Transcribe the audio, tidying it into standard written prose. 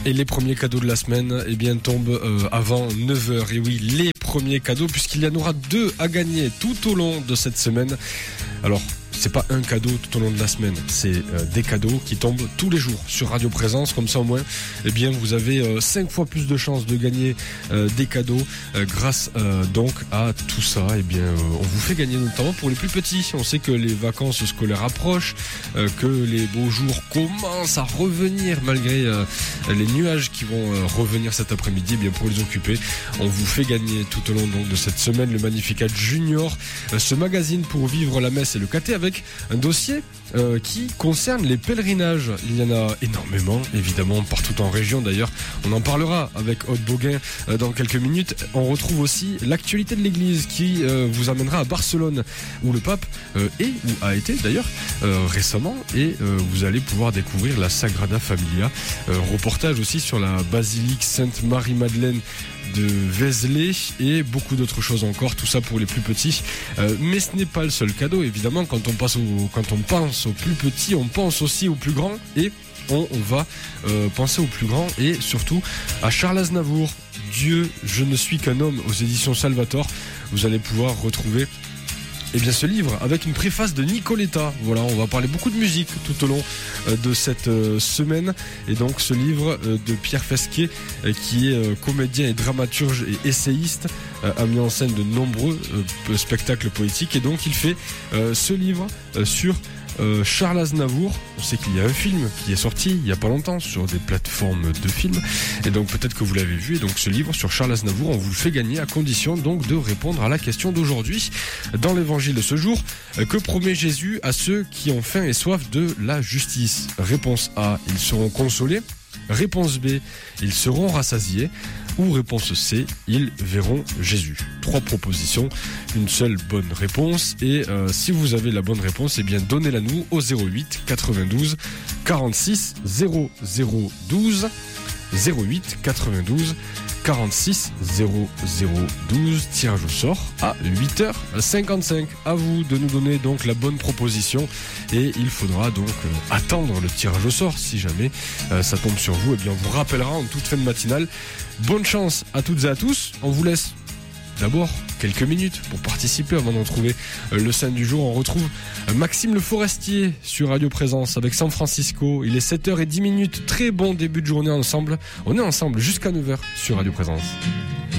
Et les premiers cadeaux de la semaine, eh bien, tombent avant 9h. Et oui, les premiers cadeaux, puisqu'il y en aura 2 à gagner tout au long de cette semaine. Alors, c'est pas un cadeau tout au long de la semaine, c'est des cadeaux qui tombent tous les jours sur Radio Présence. Comme ça, au moins, eh bien, vous avez 5 fois plus de chances de gagner des cadeaux grâce donc à tout ça. Eh bien, on vous fait gagner notamment pour les plus petits. On sait que les vacances scolaires approchent, que les beaux jours commencent à revenir malgré les nuages qui vont revenir cet après-midi. Eh bien, pour les occuper, on vous fait gagner tout au long donc, de cette semaine le Magnificat Junior, ce magazine pour vivre la messe et le caté, avec un dossier qui concerne les pèlerinages. Il y en a énormément, évidemment, partout en région. D'ailleurs, on en parlera avec Aude Boguin dans quelques minutes. On retrouve aussi l'actualité de l'église qui vous amènera à Barcelone, où le pape est ou a été d'ailleurs récemment, et vous allez pouvoir découvrir la Sagrada Familia. Reportage aussi sur la basilique Sainte-Marie-Madeleine de Vézelay et beaucoup d'autres choses encore, tout ça pour les plus petits. Mais ce n'est pas le seul cadeau, évidemment. Quand on pense aux plus petits, on pense aussi aux plus grands, et on va penser aux plus grands et surtout à Charles Aznavour, Dieu, je ne suis qu'un homme, aux éditions Salvator. Vous allez pouvoir retrouver ce livre avec une préface de Nicoletta. Voilà, on va parler beaucoup de musique tout au long de cette semaine. Et donc ce livre de Pierre Fesquier, qui est comédien et dramaturge et essayiste, a mis en scène de nombreux spectacles poétiques. Et donc il fait ce livre sur Charles Aznavour. On sait qu'il y a un film qui est sorti il n'y a pas longtemps sur des plateformes de films, et donc peut-être que vous l'avez vu. Et donc ce livre sur Charles Aznavour, on vous le fait gagner à condition donc de répondre à la question d'aujourd'hui. Dans l'évangile de ce jour, que promet Jésus à ceux qui ont faim et soif de la justice? Réponse A, ils seront consolés. Réponse B, ils seront rassasiés. Ou réponse C, ils verront Jésus. 3 propositions, une seule bonne réponse. Et si vous avez la bonne réponse, eh bien donnez-la nous au 08 92 46 00 12. 08 92 46 00 12. Tirage au sort à 8h55. À vous de nous donner donc la bonne proposition, et il faudra donc attendre le tirage au sort. Si jamais ça tombe sur vous, eh bien on vous rappellera en toute fin de matinale. Bonne chance à toutes et à tous. On vous laisse d'abord quelques minutes pour participer avant de retrouver le saint du jour. On retrouve Maxime Le Forestier sur Radio Présence avec San Francisco. Il est 7h10. Très bon début de journée ensemble. On est ensemble jusqu'à 9h sur Radio Présence.